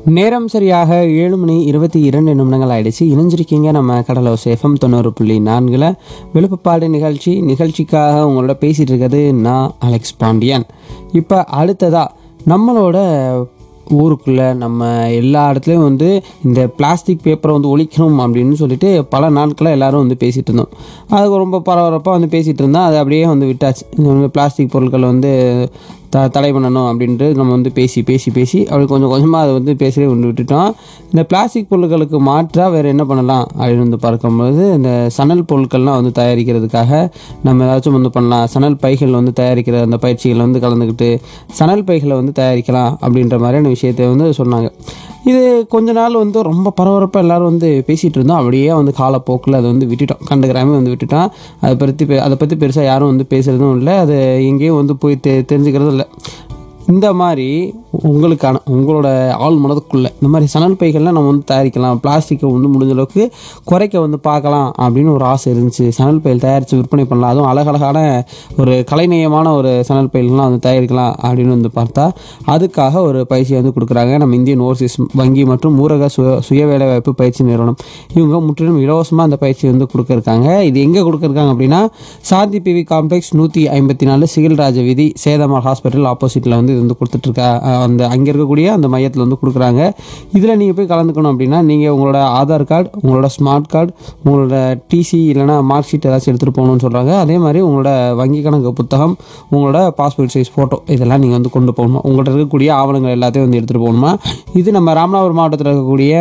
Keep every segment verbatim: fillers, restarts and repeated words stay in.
நேரம் சரியாக ஏழு மணி இருபத்தி இரண்டு நிமிடங்கள் ஆயிடுச்சு. இணைஞ்சிருக்கீங்க நம்ம கடலோசை எஃப்எம் தொண்ணூறு புள்ளி நான்கில் விழுப்புப்பாடு நிகழ்ச்சி. நிகழ்ச்சிக்காக உங்களோட பேசிகிட்டு இருக்கிறது நான் அலெக்ஸ் பாண்டியன். இப்போ அடுத்ததாக நம்மளோட ஊருக்குள்ளே நம்ம எல்லா இடத்துலையும் வந்து இந்த பிளாஸ்டிக் பேப்பரை வந்து ஒழிக்கணும் அப்படின்னு சொல்லிட்டு பல நாட்களாக எல்லோரும் வந்து பேசிகிட்டு இருந்தோம். அது ரொம்ப பரபரப்பாக வந்து பேசிகிட்டு இருந்தால் அது அப்படியே வந்து விட்டாச்சு. பிளாஸ்டிக் பொருட்களை வந்து த தடை பண்ணணும் அப்படின்ட்டு நம்ம வந்து பேசி பேசி பேசி அப்படி கொஞ்சம் கொஞ்சமாக அதை வந்து பேசியே கொண்டு விட்டுட்டோம். இந்த பிளாஸ்டிக் பொருட்களுக்கு மாற்றாக வேறு என்ன பண்ணலாம் அப்படின்னு வந்து பார்க்கும்போது இந்த சணல் பொருட்கள்லாம் வந்து தயாரிக்கிறதுக்காக நம்ம ஏதாச்சும் வந்து பண்ணலாம். சணல் பைகள் வந்து தயாரிக்கிற அந்த பயிற்சிகளை வந்து கலந்துக்கிட்டு சணல் பைகளை வந்து தயாரிக்கலாம் அப்படின்ற மாதிரியான விஷயத்தை வந்து சொன்னாங்க. இது கொஞ்ச நாள் வந்து ரொம்ப பரபரப்பாக எல்லோரும் வந்து பேசிகிட்டு இருந்தோம். அப்படியே வந்து காலப்போக்கில் அதை வந்து விட்டுட்டோம், கண்டுக்கிறாமே வந்து விட்டுட்டோம். அதை பற்றி அதை பற்றி பெருசாக யாரும் வந்து பேசுகிறதும் இல்லை, அது எங்கேயும் வந்து போய் தெ தெரிஞ்சுக்கிறதும் இல்லை. இந்த மாதிரி உங்களுக்கான உங்களோட ஆள் மனதுக்குள்ளே இந்த மாதிரி சணல் பைகள்லாம் நம்ம வந்து தயாரிக்கலாம், பிளாஸ்டிக்கை வந்து முடிஞ்ச அளவுக்கு குறைக்க வந்து பார்க்கலாம் அப்படின்னு ஒரு ஆசை இருந்துச்சு. சணல் பையில் தயாரித்து விற்பனை பண்ணலாம், அதுவும் அழகழகான ஒரு கலைநயமான ஒரு சணல் பைகள்லாம் வந்து தயாரிக்கலாம் அப்படின்னு வந்து பார்த்தா அதுக்காக ஒரு பயிற்சியை வந்து கொடுக்குறாங்க நம்ம இந்தியன் ஓவர்சீஸ் வங்கி மற்றும் ஊரக சுய சுய வேலைவாய்ப்பு பயிற்சி நிறுவனம். இவங்க முற்றிலும் இலவசமாக அந்த பயிற்சி வந்து கொடுக்குறாங்க. இது எங்கே கொடுக்குறாங்க அப்படின்னா சாந்தி பிவி காம்ப்ளெக்ஸ் நூற்றி ஐம்பத்தி நாலு சிகில்ராஜ வீதி சேதமால் ஹாஸ்பிட்டல் ஆப்போசிட்டில் வந்து இது வந்து கொடுத்துட்ருக்கா அந்த அங்கே இருக்கக்கூடிய அந்த மையத்தில் வந்து கொடுக்குறாங்க. இதில் நீங்கள் போய் கலந்துக்கணும் அப்படின்னா நீங்கள் உங்களோட ஆதார் கார்டு, உங்களோட ஸ்மார்ட் கார்டு, உங்களோட டிசி இல்லைனா மார்க் ஷீட் ஏதாச்சும் எடுத்துகிட்டு போகணும்னு சொல்கிறாங்க. அதே மாதிரி உங்களோட வங்கி கணக்கு புத்தகம், உங்களோட பாஸ்போர்ட் சைஸ் ஃபோட்டோ இதெல்லாம் நீங்கள் வந்து கொண்டு போகணுமா. உங்கள்கிட்ட இருக்கக்கூடிய ஆவணங்கள் எல்லாத்தையும் வந்து எடுத்துகிட்டு போகணுமா. இது நம்ம ராமநாதபுரம் மாவட்டத்தில் இருக்கக்கூடிய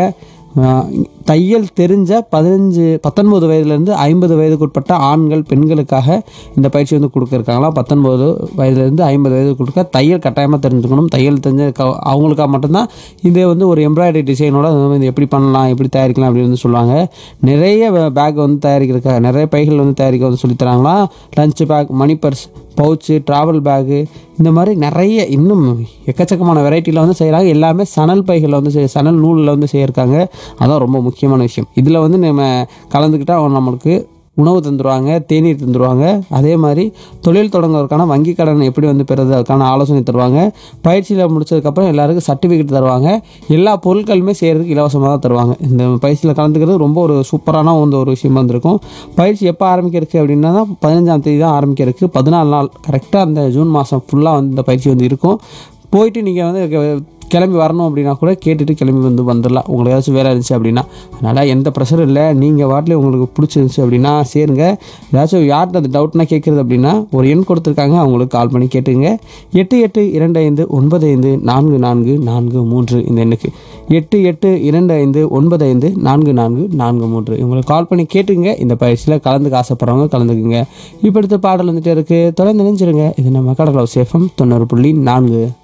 தையல் தெரிஞ்ச பதினஞ்சு பத்தொன்பது வயதுலேருந்து ஐம்பது வயதுக்கு உட்பட்ட ஆண்கள் பெண்களுக்காக இந்த பயிற்சி வந்து கொடுக்குறாங்களா. பத்தொன்பது வயதுலேருந்து ஐம்பது வயதுக்கு கொடுக்க தையல் கட்டாயமாக தெரிஞ்சுக்கணும். தையல் தெரிஞ்ச அவங்களுக்காக மட்டும்தான் இதே வந்து ஒரு எம்ப்ராய்டரி டிசைனோட வந்து எப்படி பண்ணலாம், எப்படி தயாரிக்கலாம் அப்படின்னு வந்து சொல்லுவாங்க. நிறைய பேக் வந்து தயாரிக்கிறதுக்காக நிறைய பைகள் வந்து தயாரிக்க வந்து சொல்லித்தராங்களா. லஞ்ச் பேக், மணி பர்ஸ், பவுச்சு, ட்ராவல் பேகு, இந்த மாதிரி நிறைய இன்னும் எக்கச்சக்கமான வெரைட்டியில் வந்து செய்கிறாங்க. எல்லாமே சணல் பைகளில் வந்து செய் சணல் நூலில் வந்து செய்யிருக்காங்க. அதான் ரொம்ப முக்கியமான விஷயம். இதில் வந்து நம்ம கலந்துக்கிட்டால் நம்மளுக்கு உணவு தந்துடுவாங்க, தேநீர் தந்துடுவாங்க. அதே மாதிரி தொழில் தொடங்குவதற்கான வங்கி கடன் எப்படி வந்து பெறுறது அதுக்கான ஆலோசனை தருவாங்க. பயிற்சியில் முடிச்சதுக்கப்புறம் எல்லாருக்கும் சர்டிஃபிகேட் தருவாங்க. எல்லா பொருட்களுமே செய்கிறதுக்கு இலவசமாக தான் தருவாங்க. இந்த பயிற்சியில் கலந்துக்கிறது ரொம்ப ஒரு சூப்பரான வந்து ஒரு விஷயமா இருந்திருக்கும். பயிற்சி எப்போ ஆரம்பிக்கிறதுக்கு அப்படின்னா தான் பதினஞ்சாம் தேதி தான் ஆரம்பிக்கிறதுக்கு. பதினாலு நாள் கரெக்டாக அந்த ஜூன் மாதம் ஃபுல்லாக வந்து இந்த பயிற்சி வந்து இருக்கும். போயிட்டு நீங்கள் வந்து கிளம்பி வரணும் அப்படின்னா கூட கேட்டுட்டு கிளம்பி வந்து வந்துடலாம், உங்களுக்கு ஏதாச்சும் வேலை இருந்துச்சு அப்படின்னா. அதனால் எந்த ப்ரெஷரும் இல்லை. நீங்கள் வாட்டில் உங்களுக்கு பிடிச்சிருந்துச்சு அப்படின்னா சேருங்க. ஏதாச்சும் யார்கிட்ட அந்த டவுட்னா கேட்குறது அப்படின்னா ஒரு எண் கொடுத்துருக்காங்க, அவங்களுக்கு கால் பண்ணி கேட்டுங்க. எட்டு எட்டு இரண்டு ஐந்து ஒன்பது ஐந்து நான்கு நான்கு நான்கு மூன்று இந்த எண்ணுக்கு எட்டு எட்டு இரண்டு ஐந்து ஒன்பது ஐந்து நான்கு நான்கு நான்கு மூன்று இவங்களுக்கு கால் பண்ணி கேட்டுங்க. இந்த பயிற்சியில் கலந்துக்க ஆசைப்படுறவங்க கலந்துக்குங்க. இப்போ அடுத்த பாடல் வந்துட்டு இருக்குது, தொடர்ந்து நினைச்சிருங்க. இது நம்ம கடலோசை எஃப்எம் தொண்ணூறு புள்ளி நான்கு.